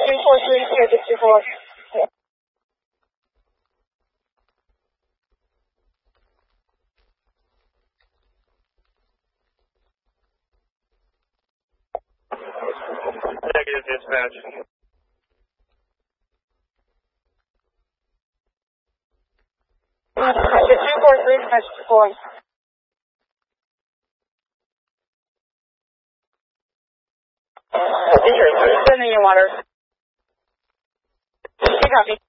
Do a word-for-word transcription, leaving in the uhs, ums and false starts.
three four three here, two two four. Negative dispatch. two four three, match two four. Sending in water. You copy.